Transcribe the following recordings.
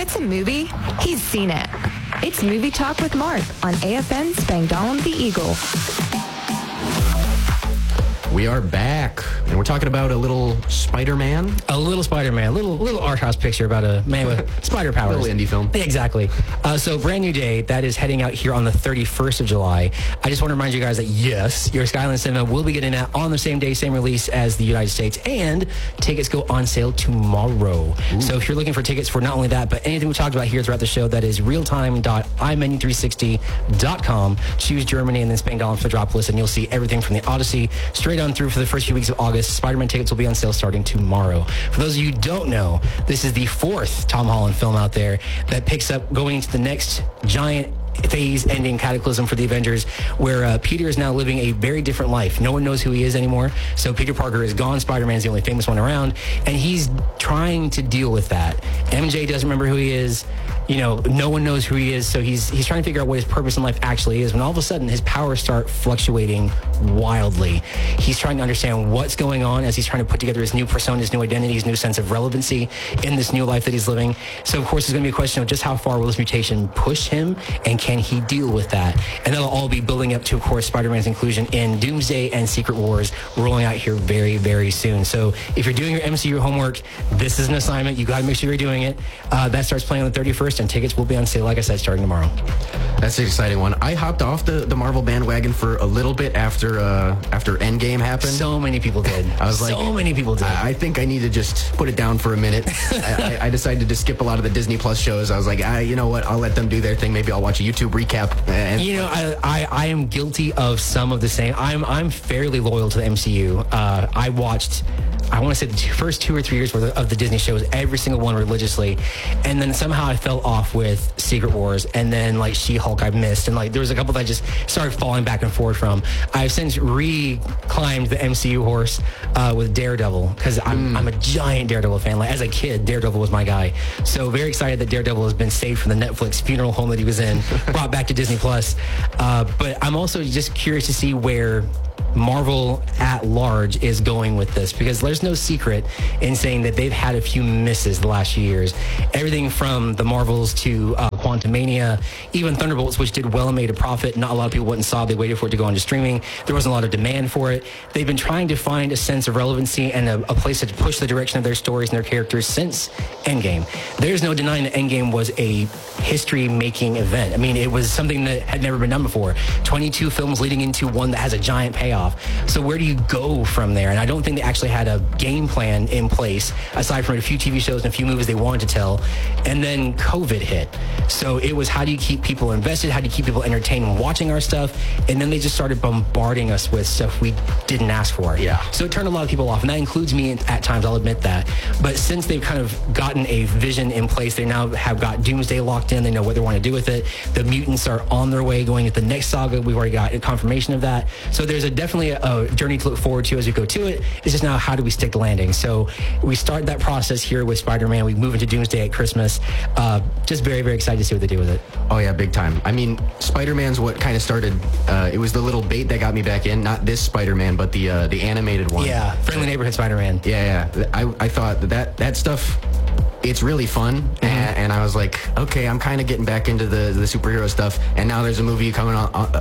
it's a movie, he's seen it. It's Movie Talk with Mark on AFN Spangdahlem the Eagle. We are back, and we're talking about a little Spider-Man. A little Spider-Man, little art house picture about a man with spider powers. Little indie film. Exactly. So brand new day, that is heading out here on the 31st of July. I just want to remind you guys that yes, your Skyline Cinema will be getting that on the same day, same release as the United States, and tickets go on sale tomorrow. Ooh. So if you're looking for tickets for not only that, but anything we talked about here throughout the show, that is realtime.imenu360.com. Choose Germany and then Spangdahlem Metropolis, and you'll see everything from the Odyssey straight on through for the first few weeks of August. Spider-Man tickets will be on sale starting tomorrow. For those of you who don't know, this is the fourth Tom Holland film out there that picks up going into the next giant phase-ending cataclysm for the Avengers, where Peter is now living a very different life. No one knows who he is anymore. So Peter Parker is gone. Spider-Man's the only famous one around, and he's trying to deal with that. MJ doesn't remember who he is. You know, no one knows who he is, so he's trying to figure out what his purpose in life actually is, when all of a sudden his powers start fluctuating wildly. He's trying to understand what's going on as he's trying to put together his new persona, his new identity, his new sense of relevancy in this new life that he's living. So, of course, it's going to be a question of just how far will this mutation push him, and can he deal with that? And that'll all be building up to, of course, Spider-Man's inclusion in Doomsday and Secret Wars, rolling out here very, very soon. So if you're doing your MCU homework, this is an assignment. You got to make sure you're doing it. That starts playing on the 31st. And tickets will be on sale, like I said, starting tomorrow. That's an exciting one. I hopped off the Marvel bandwagon for a little bit after Endgame happened. So many people did. I was like, so many people did. I think I need to just put it down for a minute. I decided to skip a lot of the Disney Plus shows. I was like, you know what? I'll let them do their thing. Maybe I'll watch a YouTube recap. You know, I am guilty of some of the same. I'm fairly loyal to the MCU. I watched, I want to say, the first 2 or 3 years worth of the Disney shows, every single one religiously, and then somehow I fell off with Secret Wars, and then like She-Hulk I missed, and like there was a couple that I just started falling back and forth from. I've since reclimbed the MCU horse with Daredevil, because I'm a giant Daredevil fan. Like as a kid, Daredevil was my guy. So very excited that Daredevil has been saved from the Netflix funeral home that he was in, brought back to Disney Plus. But I'm also just curious to see where Marvel at large is going with this, because there's no secret in saying that they've had a few misses the last few years. Everything from the Marvels to Quantumania, even Thunderbolts, which did well and made a profit. Not a lot of people went and saw. They waited for it to go onto streaming. There wasn't a lot of demand for it. They've been trying to find a sense of relevancy and a place to push the direction of their stories and their characters since Endgame. There's no denying that Endgame was a history-making event. I mean, it was something that had never been done before. 22 films leading into one that has a giant payoff. So where do you go from there? And I don't think they actually had a game plan in place, aside from a few TV shows and a few movies they wanted to tell. And then COVID hit. So it was, how do you keep people invested? How do you keep people entertained watching our stuff? And then they just started bombarding us with stuff we didn't ask for. Yeah. So it turned a lot of people off. And that includes me at times, I'll admit that. But since they've kind of gotten a vision in place, they now have got Doomsday locked in. They know what they want to do with it. The mutants are on their way going into the next saga. We've already got a confirmation of that. So there's definitely a journey to look forward to as we go to it. It's just now, how do we stick the landing? So we start that process here with Spider-Man. We move into Doomsday at Christmas. Just very, very excited to see what they do with it. Oh yeah, big time. I mean, Spider-Man's what kind of started. It was the little bait that got me back in. Not this Spider-Man, but the animated one. Yeah, Friendly Neighborhood Spider-Man. Yeah. I thought that stuff, it's really fun, and I was like, okay, I'm kind of getting back into the superhero stuff, and now there's a movie coming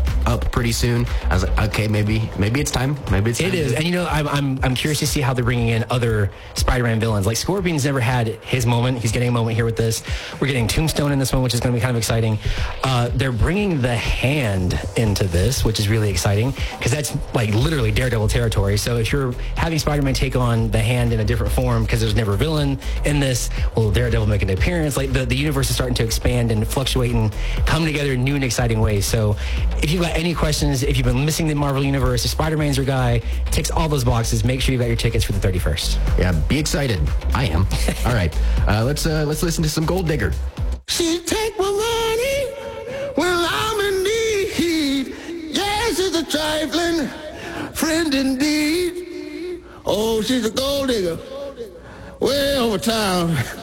up pretty soon. I was like, okay, maybe it's time. It is, and you know, I'm curious to see how they're bringing in other Spider-Man villains. Like Scorpion's never had his moment. He's getting a moment here with this. We're getting Tombstone in this one, which is going to be kind of exciting. They're bringing the Hand into this, which is really exciting, because that's like literally Daredevil territory. So if you're having Spider-Man take on the Hand in a different form, because there's never a villain in this, well, Daredevil making an appearance. Like the universe is starting to expand and fluctuate and come together in new and exciting ways. So if you've got any questions, if you've been missing the Marvel Universe, if Spider-Man's your guy, ticks all those boxes, make sure you've got your tickets for the 31st. Yeah, be excited. I am. All right, let's listen to some Gold Digger. She take my money when I'm in need. Yes, it's a trifling friend indeed. Oh, she's a gold digger way over town.